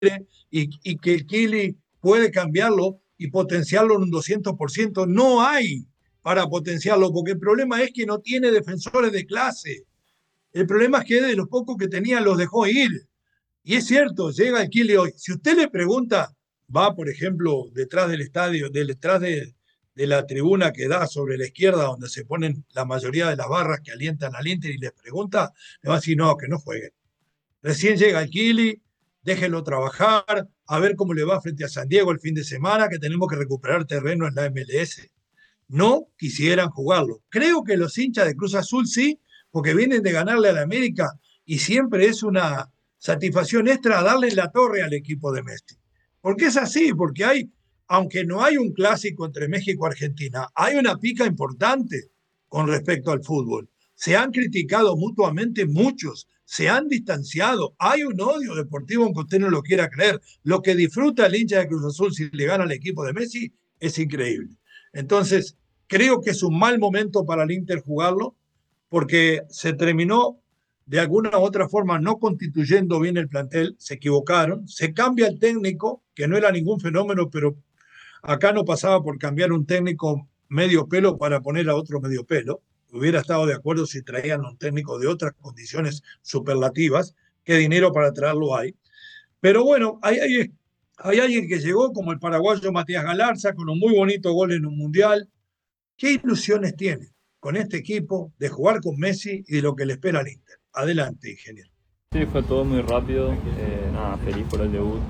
y que el Kili puede cambiarlo y potenciarlo en un 200%. No hay para potenciarlo, porque el problema es que no tiene defensores de clase. El problema es que de los pocos que tenía los dejó ir. Y es cierto, llega el Kili hoy. Si usted le pregunta, va, por ejemplo, detrás del estadio, detrás de la tribuna que da sobre la izquierda, donde se ponen la mayoría de las barras que alientan al Inter y les pregunta, le va a decir, no, que no jueguen. Recién llega el Kili, déjenlo trabajar, a ver cómo le va frente a San Diego el fin de semana, que tenemos que recuperar terreno en la MLS. No quisieran jugarlo. Creo que los hinchas de Cruz Azul sí, porque vienen de ganarle a la América y siempre es una satisfacción extra darle la torre al equipo de Messi. Porque es así, porque hay, aunque no hay un clásico entre México y Argentina, hay una pica importante con respecto al fútbol. Se han criticado mutuamente muchos, se han distanciado, hay un odio deportivo aunque usted no lo quiera creer. Lo que disfruta el hincha de Cruz Azul si le gana al equipo de Messi es increíble. Entonces, creo que es un mal momento para el Inter jugarlo porque se terminó de alguna u otra forma no constituyendo bien el plantel, se equivocaron, se cambia el técnico, que no era ningún fenómeno, pero acá no pasaba por cambiar un técnico medio pelo para poner a otro medio pelo. Hubiera estado de acuerdo si traían un técnico de otras condiciones superlativas, qué dinero para traerlo hay. Pero bueno, hay alguien que llegó como el paraguayo Matías Galarza con un muy bonito gol en un mundial. ¿Qué ilusiones tiene con este equipo de jugar con Messi y de lo que le espera al Inter? Adelante, ingeniero. Sí, fue todo muy rápido, nada, feliz por el debut.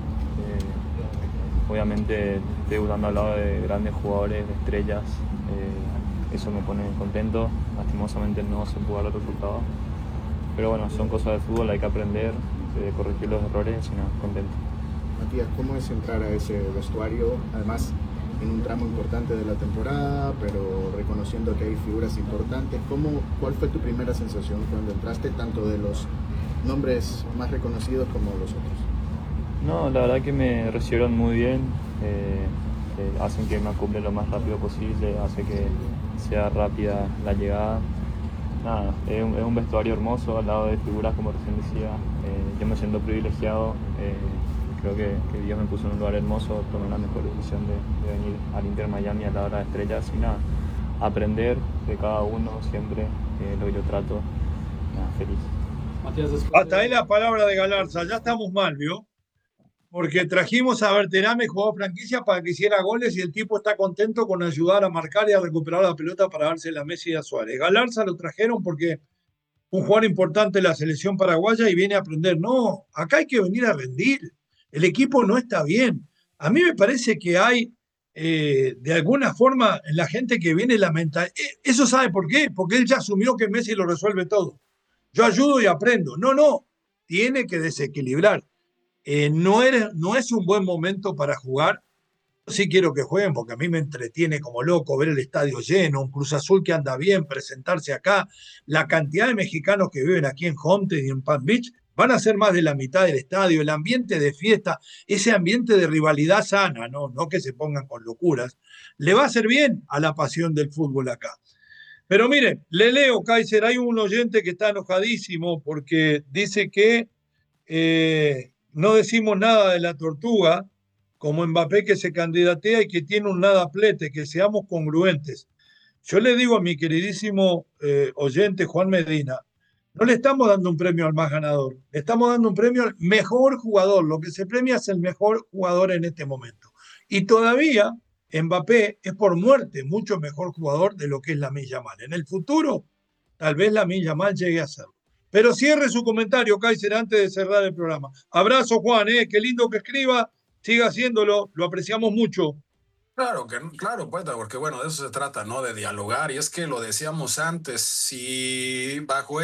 Obviamente debutando al lado de grandes jugadores, de estrellas, eso me pone contento. Lastimosamente no se pudo dar el resultado, pero bueno, son cosas del fútbol, hay que aprender, corregir los errores y nada, contento. Matías, ¿cómo es entrar a ese vestuario? Además, en un tramo importante de la temporada, pero reconociendo que hay figuras importantes. ¿Cuál fue tu primera sensación cuando entraste, tanto de los nombres más reconocidos como los otros? No, la verdad que me recibieron muy bien, hacen que me acople lo más rápido posible, hace que sea rápida la llegada. Nada, es un vestuario hermoso al lado de figuras como recién decía. Yo me siento privilegiado, creo que Dios me puso en un lugar hermoso, tomé la mejor decisión de venir al Inter Miami a la hora de estrellas y nada, aprender de cada uno siempre, lo que yo trato, nada, feliz. Matías, hasta ahí la palabra de Galarza, ya estamos mal, ¿vio? Porque trajimos a Berterame, jugador franquicia, para que hiciera goles y el tipo está contento con ayudar a marcar y a recuperar la pelota para dársela a Messi y a Suárez. Galarza lo trajeron porque un jugador importante de la selección paraguaya y viene a aprender. No, acá hay que venir a rendir. El equipo no está bien. A mí me parece que hay, de alguna forma, en la gente que viene la mentalidad. ¿Eso sabe por qué? Porque él ya asumió que Messi lo resuelve todo. Yo ayudo y aprendo. No, no. Tiene que desequilibrar. No es un buen momento para jugar. Sí quiero que jueguen porque a mí me entretiene como loco ver el estadio lleno, un Cruz Azul que anda bien, presentarse acá. La cantidad de mexicanos que viven aquí en Homestead y en Palm Beach van a ser más de la mitad del estadio. El ambiente de fiesta, ese ambiente de rivalidad sana, no que se pongan con locuras, le va a hacer bien a la pasión del fútbol acá. Pero mire, le leo, Kaiser, hay un oyente que está enojadísimo porque dice que no decimos nada de la tortuga, como Mbappé que se candidatea y que tiene un nada plete, que seamos congruentes. Yo le digo a mi queridísimo oyente Juan Medina, no le estamos dando un premio al más ganador, le estamos dando un premio al mejor jugador. Lo que se premia es el mejor jugador en este momento. Y todavía Mbappé es por muerte mucho mejor jugador de lo que es Lamine Yamal. En el futuro, tal vez Lamine Yamal llegue a serlo. Pero cierre su comentario, Kaiser, antes de cerrar el programa. Abrazo, Juan, qué lindo que escriba, siga haciéndolo, lo apreciamos mucho. Claro, pues, porque bueno, de eso se trata, ¿no? De dialogar. Y es que lo decíamos antes, si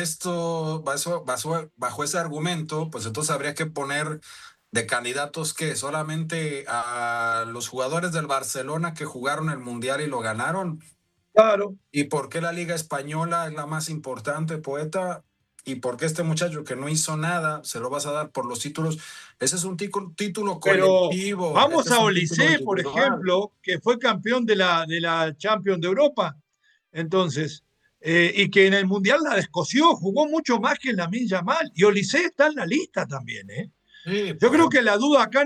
bajo ese argumento, pues entonces habría que poner de candidatos que solamente a los jugadores del Barcelona que jugaron el Mundial y lo ganaron. Claro. ¿Y por qué la Liga Española es la más importante, poeta? ¿Y por qué este muchacho que no hizo nada se lo vas a dar por los títulos? Ese es un título Pero colectivo. Este vamos es a un título Olise, por individual. ejemplo, que fue campeón de la Champions de Europa. Entonces, y que en el Mundial la descoció, jugó mucho más que en la Yamal. Y Olise está en la lista también, ¿eh? Yo creo que la duda acá